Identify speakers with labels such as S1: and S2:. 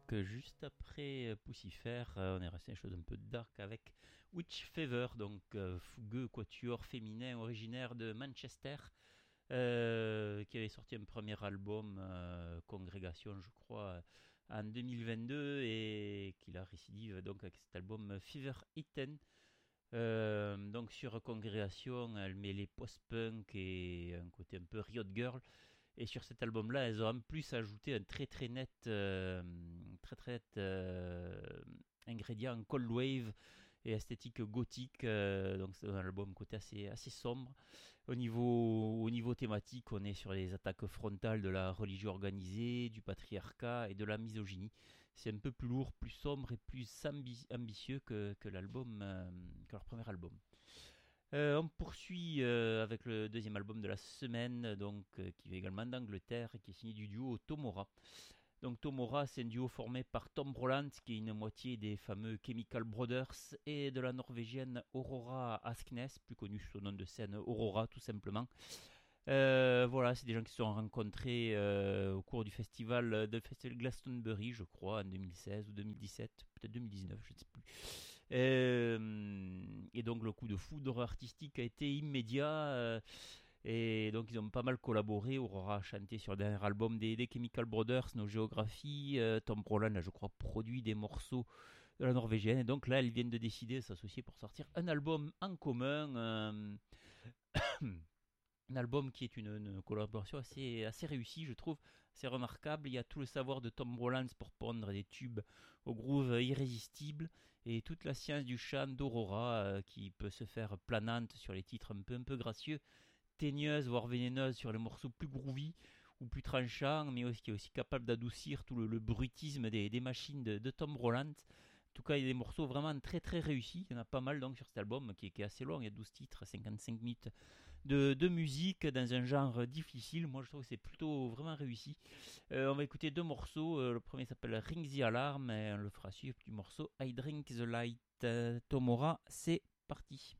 S1: juste après Pucifer, on est resté une chose un peu dark avec Witch Fever, fougueux quatuor féminin originaire de Manchester, qui avait sorti un premier album, Congrégation, je crois, en 2022, et qui la récidive donc avec cet album Fever Eaten. Donc sur Congrégation, elle met les post-punk et un côté un peu Riot Girl. Et sur cet album-là, elles ont en plus ajouté un très net ingrédient cold wave et esthétique gothique. Donc c'est un album côté assez sombre. Au niveau thématique, on est sur les attaques frontales de la religion organisée, du patriarcat et de la misogynie. C'est un peu plus lourd, plus sombre et plus ambitieux que l'album, que leur premier album. On poursuit avec le deuxième album de la semaine, qui est également d'Angleterre et qui est signé du duo Tomora. Donc Tomora, c'est un duo formé par Tom Roland, qui est une moitié des fameux Chemical Brothers, et de la norvégienne Aurora Asknes, plus connue sous son nom de scène Aurora tout simplement. Voilà, c'est des gens qui se sont rencontrés au cours du festival Glastonbury, je crois, en 2016 ou 2017, peut-être 2019, je ne sais plus. Et donc le coup de foudre artistique a été immédiat. Et donc ils ont pas mal collaboré. Aurora a chanté sur le dernier album des Chemical Brothers, No Geography. Tom Roland a, je crois, produit des morceaux de la norvégienne. Et donc là, ils viennent de décider de s'associer pour sortir un album en commun. Un album qui est une collaboration assez réussie, je trouve, assez remarquable. Il y a tout le savoir de Tom Rollins pour pondre des tubes au groove irrésistible et toute la science du chant d'Aurora qui peut se faire planante sur les titres un peu gracieux, teigneuse voire vénéneuse sur les morceaux plus groovy ou plus tranchants, mais aussi, qui est aussi capable d'adoucir tout le bruitisme des machines de Tom Rollins. En tout cas, il y a des morceaux vraiment très réussis. Il y en a pas mal donc sur cet album qui est assez long. Il y a 12 titres, 55 minutes de musique dans un genre difficile. Moi, je trouve que c'est plutôt vraiment réussi. On va écouter deux morceaux. Le premier s'appelle Ring the Alarm et on le fera suivre du morceau I Drink the Light. Tomora, c'est parti.